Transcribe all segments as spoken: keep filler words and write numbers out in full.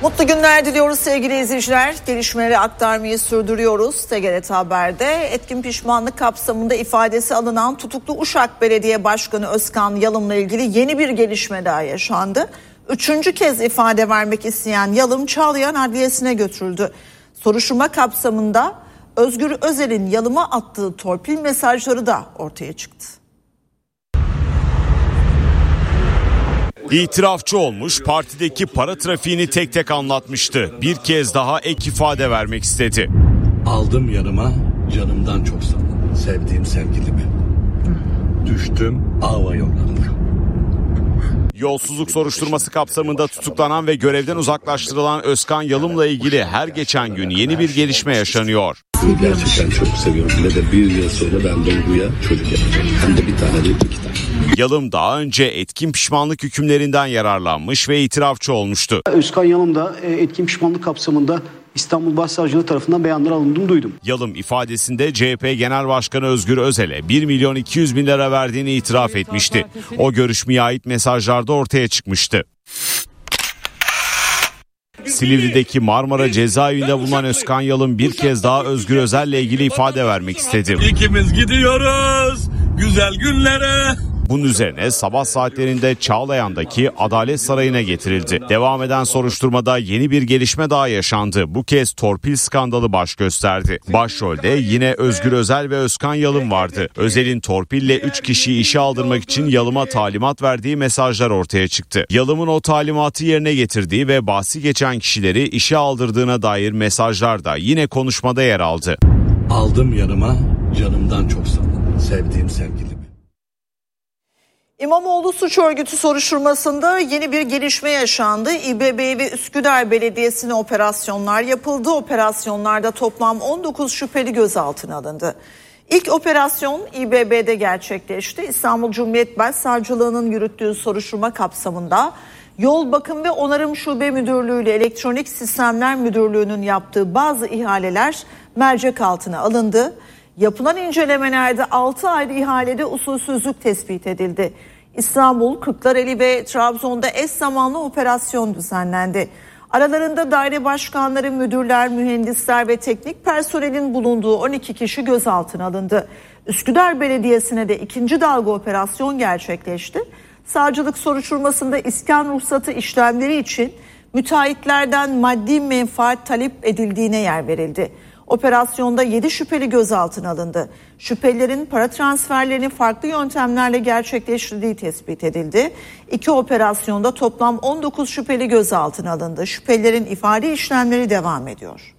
Mutlu günler diliyoruz sevgili izleyiciler. Gelişmeleri aktarmayı sürdürüyoruz. T G R T Haber'de etkin pişmanlık kapsamında ifadesi alınan tutuklu Uşak Belediye Başkanı Özkan Yalım'la ilgili yeni bir gelişme daha yaşandı. Üçüncü kez ifade vermek isteyen Yalım Çağlayan Adliyesi'ne götürüldü. Soruşturma kapsamında Özgür Özel'in Yalım'a attığı torpil mesajları da ortaya çıktı. İtirafçı olmuş, partideki para trafiğini tek tek anlatmıştı. Bir kez daha ek ifade vermek istedi. Aldım yanıma, canımdan çok sandım. Sevdiğim sevgilimi. Düştüm ava yollarına. Yolsuzluk soruşturması kapsamında tutuklanan ve görevden uzaklaştırılan Özkan Yalım'la ilgili her geçen gün yeni bir gelişme yaşanıyor. Gerçekten çok seviyorum. Ne de bir yıl sonra ben Duygu'ya çocuk yapacağım. Hem de bir tane değil, iki tane. Yalım daha önce etkin pişmanlık hükümlerinden yararlanmış ve itirafçı olmuştu. Özkan Yalım da etkin pişmanlık kapsamında İstanbul Başsavcılığı tarafından beyanlar alındığını duydum. Yalım ifadesinde C H P Genel Başkanı Özgür Özel'e bir milyon iki yüz bin lira verdiğini itiraf etmişti. O görüşmeye ait mesajlarda ortaya çıkmıştı. Silivri'deki Marmara cezaevinde bulunan Özkan Yalım bir kez daha Özgür Özel'le ilgili ifade vermek istedi. İkimiz gidiyoruz güzel günlere. Bunun üzerine sabah saatlerinde Çağlayan'daki Adalet Sarayı'na getirildi. Devam eden soruşturmada yeni bir gelişme daha yaşandı. Bu kez torpil skandalı baş gösterdi. Başrolde yine Özgür Özel ve Özkan Yalım vardı. Özel'in torpille üç kişiyi işe aldırmak için Yalım'a talimat verdiği mesajlar ortaya çıktı. Yalım'ın o talimatı yerine getirdiği ve bahsi geçen kişileri işe aldırdığına dair mesajlar da yine konuşmada yer aldı. Aldım yanıma, canımdan çok sandım. Sevdiğim sevgilimi. İmamoğlu suç örgütü soruşturmasında yeni bir gelişme yaşandı. İBB ve Üsküdar Belediyesi'ne operasyonlar yapıldı. Operasyonlarda toplam on dokuz şüpheli gözaltına alındı. İlk operasyon İBB'de gerçekleşti. İstanbul Cumhuriyet Başsavcılığı'nın yürüttüğü soruşturma kapsamında Yol Bakım ve Onarım Şube Müdürlüğü ile Elektronik Sistemler Müdürlüğü'nün yaptığı bazı ihaleler mercek altına alındı. Yapılan incelemelerde altı ayrı ihalede usulsüzlük tespit edildi. İstanbul, Kırklareli ve Trabzon'da eş zamanlı operasyon düzenlendi. Aralarında daire başkanları, müdürler, mühendisler ve teknik personelin bulunduğu on iki kişi gözaltına alındı. Üsküdar Belediyesi'ne de ikinci dalga operasyon gerçekleşti. Savcılık soruşturmasında iskan ruhsatı işlemleri için müteahhitlerden maddi menfaat talep edildiğine yer verildi. Operasyonda yedi şüpheli gözaltına alındı. Şüphelilerin para transferlerini farklı yöntemlerle gerçekleştirdiği tespit edildi. İki operasyonda toplam on dokuz şüpheli gözaltına alındı. Şüphelilerin ifade işlemleri devam ediyor.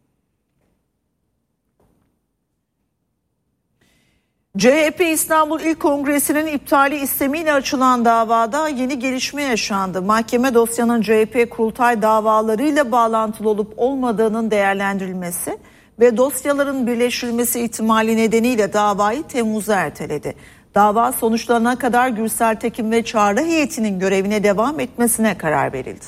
C H P İstanbul İl Kongresi'nin iptali istemiyle açılan davada yeni gelişme yaşandı. Mahkeme dosyanın C H P kurultay davalarıyla bağlantılı olup olmadığının değerlendirilmesi ve dosyaların birleştirilmesi ihtimali nedeniyle davayı Temmuz'a erteledi. Dava sonuçlanana kadar Gürsel Tekin ve Çağrı heyetinin görevine devam etmesine karar verildi.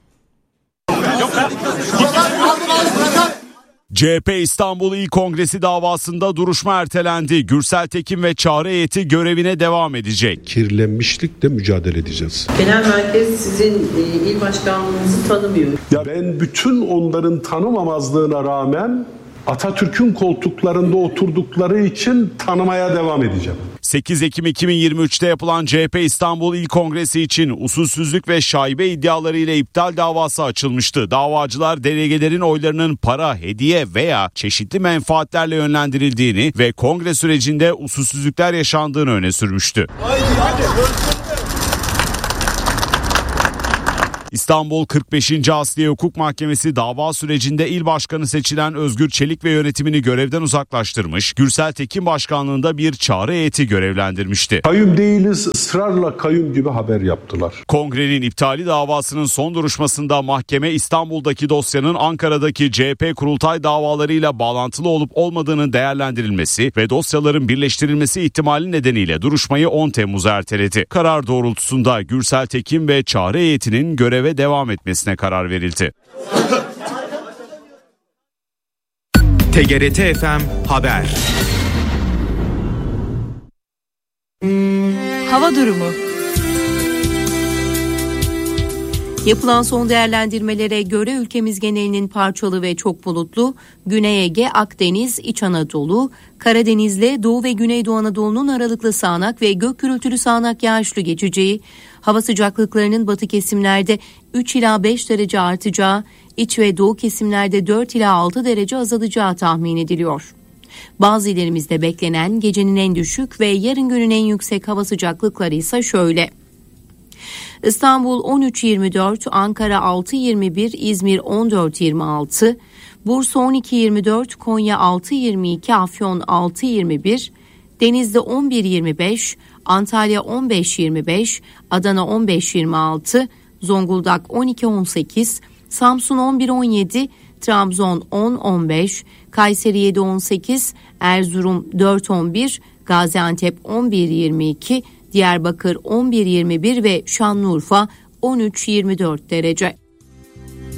C H P İstanbul İl Kongresi davasında duruşma ertelendi. Gürsel Tekin ve Çağrı heyeti görevine devam edecek. Kirlenmişlikle mücadele edeceğiz. Genel merkez sizin e, il başkanlığınızı tanımıyor. Ya ben bütün onların tanımamazlığına rağmen Atatürk'ün koltuklarında oturdukları için tanımaya devam edeceğim. sekiz Ekim iki bin yirmi üçte yapılan C H P İstanbul İl Kongresi için usulsüzlük ve şaibe iddiaları ile iptal davası açılmıştı. Davacılar delegelerin oylarının para, hediye veya çeşitli menfaatlerle yönlendirildiğini ve kongre sürecinde usulsüzlükler yaşandığını öne sürmüştü. Haydi, haydi. İstanbul kırk beşinci Asliye Hukuk Mahkemesi dava sürecinde il başkanı seçilen Özgür Çelik ve yönetimini görevden uzaklaştırmış, Gürsel Tekin başkanlığında bir çağrı heyeti görevlendirmişti. Kayyum değiliz, ısrarla kayyum gibi haber yaptılar. Kongrenin iptali davasının son duruşmasında mahkeme İstanbul'daki dosyanın Ankara'daki C H P kurultay davalarıyla bağlantılı olup olmadığının değerlendirilmesi ve dosyaların birleştirilmesi ihtimali nedeniyle duruşmayı on Temmuz'a erteledi. Karar doğrultusunda Gürsel Tekin ve çağrı heyetinin görev ve devam etmesine karar verildi. T G R T F M Haber. Hava durumu. Yapılan son değerlendirmelere göre ülkemiz genelinin parçalı ve çok bulutlu, Güney Ege, Akdeniz, İç Anadolu, Karadeniz'le Doğu ve Güneydoğu Anadolu'nun aralıklı sağanak ve gök gürültülü sağanak yağışlı geçeceği, hava sıcaklıklarının batı kesimlerde üç ila beş derece artacağı, iç ve doğu kesimlerde dört ila altı derece azalacağı tahmin ediliyor. Bazı illerimizde beklenen gecenin en düşük ve yarın günün en yüksek hava sıcaklıkları ise şöyle: İstanbul on üç yirmi dört, Ankara altı yirmi bir, İzmir on dört yirmi altı, Bursa on iki yirmi dört, Konya altı yirmi iki, Afyon altı yirmi bir, Denizli on bir yirmi beş, Antalya on beş yirmi beş, Adana on beş yirmi altı, Zonguldak on iki on sekiz, Samsun on bir on yedi, Trabzon on on beş, Kayseri yedi on sekiz, Erzurum dört on bir, Gaziantep on bir yirmi iki, Diyarbakır on bir yirmi bir ve Şanlıurfa on üç yirmi dört derece.